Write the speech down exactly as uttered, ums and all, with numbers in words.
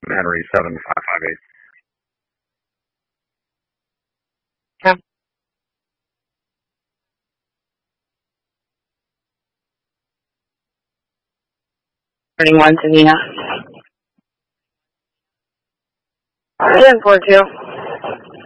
Henry seven five five eight. Yeah. thirty-one, Savina. ten four two.